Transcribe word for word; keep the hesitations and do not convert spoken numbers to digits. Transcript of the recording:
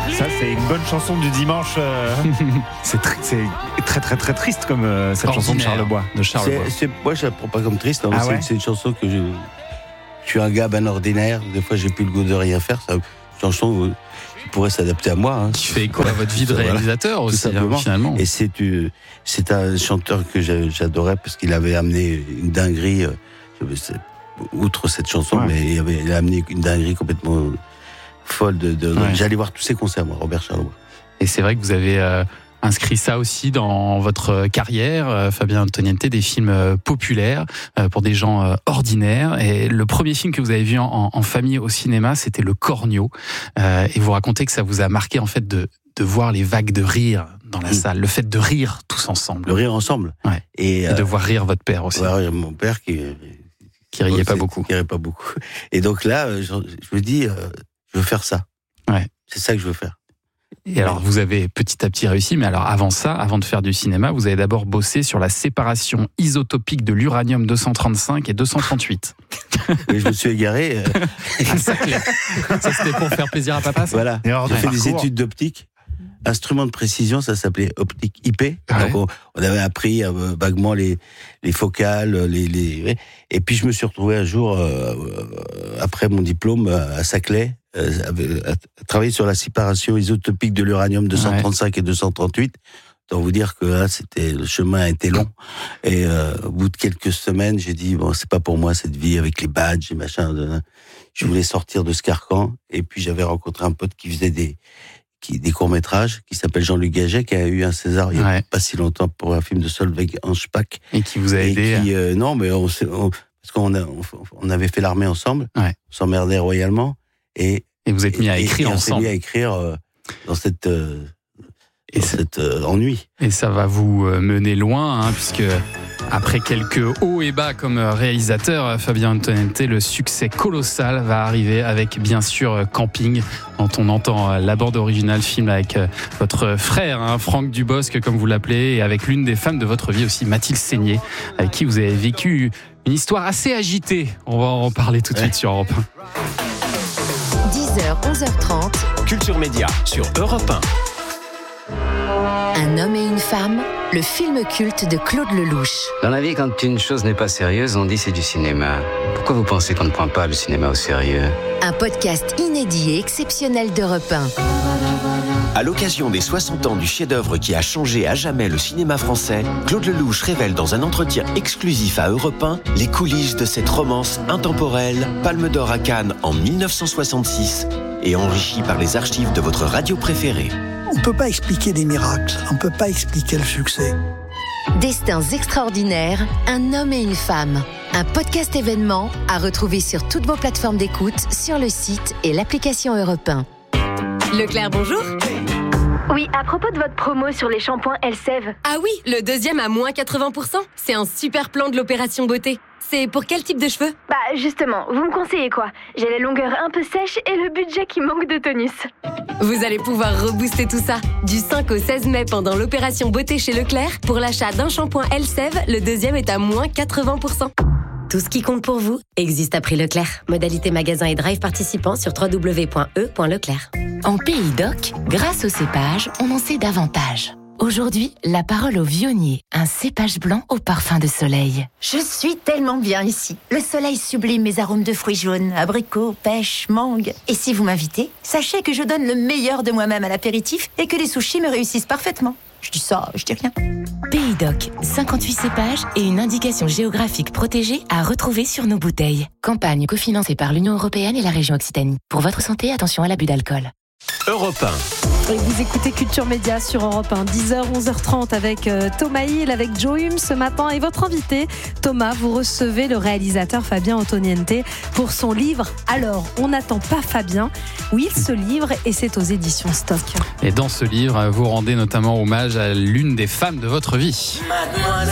Ça, c'est une bonne chanson du dimanche. Euh... c'est, tr- c'est très, très, très triste comme euh, cette Ordinaire. chanson de Charlebois. De Charlebois. C'est, c'est, moi, je la prends pas comme triste. Hein, Ah c'est, ouais c'est une chanson que je. Je suis un gars ben ordinaire. Des fois, j'ai plus le goût de rien faire. C'est une chanson euh, qui pourrait s'adapter à moi. Hein. Qui fait écho à votre vie de Voilà. réalisateur aussi, Tout simplement. hein, finalement. Et c'est, euh, c'est un chanteur que j'a- j'adorais parce qu'il avait amené une dinguerie. Euh, c'est, outre cette chanson, Ouais. mais il, avait, il a amené une dinguerie complètement folle. De, de, Ouais. J'allais voir tous ses concerts, moi, Robert Charlebois. Et c'est vrai que vous avez euh, inscrit ça aussi dans votre carrière, euh, Fabien Antoniente, des films euh, populaires euh, pour des gens euh, ordinaires. Et le premier film que vous avez vu en, en famille au cinéma, c'était Le Cornio. Euh, et vous racontez que ça vous a marqué en fait de, de voir les vagues de rire dans la Mmh. salle, le fait de rire tous ensemble. Le rire ensemble. Ouais. Et, Et de voir rire votre père aussi, ouais, mon père qui. qui riait pas c'est- beaucoup. Qui riait pas beaucoup. Et donc là, euh, je, je me dis, euh, je veux faire ça. Ouais. C'est ça que je veux faire. Et alors, vous avez petit à petit réussi, mais alors avant ça, avant de faire du cinéma, vous avez d'abord bossé sur la séparation isotopique de l'uranium deux cent trente-cinq et deux cent trente-huit. Et je me suis égaré. euh, Ah, ça, ça, c'était pour faire plaisir à papa, ça? voilà. Erreur de J'ai fait des parcours. études d'optique. Instrument de précision, ça s'appelait optique I P. Ouais. Donc on, on avait appris euh, vaguement les, les focales, les, les. Et puis je me suis retrouvé un jour, euh, euh, après mon diplôme, à Saclay, euh, à, à travailler sur la séparation isotopique de l'uranium deux cent trente-cinq et deux cent trente-huit. Autant vous dire que là, c'était, le chemin a été long. Et euh, au bout de quelques semaines, j'ai dit, bon, c'est pas pour moi cette vie avec les badges et machin. De... Je voulais sortir de ce carcan. Et puis j'avais rencontré un pote qui faisait des, qui, des courts-métrages, qui s'appelle Jean-Luc Gaget, qui a eu un César il y a Ouais. pas si longtemps pour un film de Solveig Anspach. Et qui vous a Et aidé. qui, euh, non, mais on, s'est- on- parce qu'on a, on, on avait fait l'armée ensemble. Ouais. On s'emmerdait royalement. Et, Et vous êtes mis à et- écrire et on s'est ensemble. mis à écrire euh, dans cette, euh, Et dans c'est- cette euh, ennui. Et ça va vous euh, mener loin, hein, puisque après quelques hauts et bas comme réalisateur, Fabien Antoniente, le succès colossal va arriver avec bien sûr Camping, dont on entend la bande originale, film avec votre frère, hein, Franck Dubosc, comme vous l'appelez, et avec l'une des femmes de votre vie aussi, Mathilde Seigné, avec qui vous avez vécu une histoire assez agitée. On va en parler tout de suite sur Europe un. dix heures, onze heures trente. Culture Média sur Europe un. Un homme et une femme, le film culte de Claude Lelouch. Dans la vie, quand une chose n'est pas sérieuse, on dit c'est du cinéma. Pourquoi vous pensez qu'on ne prend pas le cinéma au sérieux ? Un podcast inédit et exceptionnel d'Europe un. À l'occasion des soixante ans du chef-d'œuvre qui a changé à jamais le cinéma français, Claude Lelouch révèle dans un entretien exclusif à Europe un les coulisses de cette romance intemporelle, Palme d'Or à Cannes en dix-neuf cent soixante-six et enrichie par les archives de votre radio préférée. On ne peut pas expliquer des miracles, on ne peut pas expliquer le succès. Destins extraordinaires, un homme et une femme. Un podcast événement à retrouver sur toutes vos plateformes d'écoute, sur le site et l'application Europe un. Leclerc, bonjour. Oui, à propos de votre promo sur les shampoings Elseve. Ah oui, le deuxième à moins quatre-vingts pour cent. C'est un super plan de l'opération beauté. C'est pour quel type de cheveux ? Bah justement, vous me conseillez quoi ? J'ai la longueur un peu sèche et le budget qui manque de tonus. Vous allez pouvoir rebooster tout ça. Du cinq au seize mai pendant l'opération beauté chez Leclerc, pour l'achat d'un shampoing Elseve, le deuxième est à moins quatre-vingts pour cent. Tout ce qui compte pour vous existe à prix Leclerc. Modalité magasin et drive participants sur w w w point e point leclerc. En Pays d'Oc, grâce au cépage, on en sait davantage. Aujourd'hui, la parole au vionnier, un cépage blanc au parfum de soleil. Je suis tellement bien ici. Le soleil sublime mes arômes de fruits jaunes, abricots, pêche, mangue. Et si vous m'invitez, sachez que je donne le meilleur de moi-même à l'apéritif et que les sushis me réussissent parfaitement. Je dis ça, je dis rien. Pays d'Oc, cinquante-huit cépages et une indication géographique protégée à retrouver sur nos bouteilles. Campagne cofinancée par l'Union européenne et la région Occitanie. Pour votre santé, attention à l'abus d'alcool. Europe un. Et vous écoutez Culture Média sur Europe un, dix heures, onze heures trente avec euh, Thomas Hill, avec Joe Hume ce matin. Et votre invité, Thomas, vous recevez le réalisateur Fabien Antoniente pour son livre « Alors, on n'attend pas Fabien ». Oui, il se livre et c'est aux éditions Stock. Et dans ce livre, vous rendez notamment hommage à l'une des femmes de votre vie.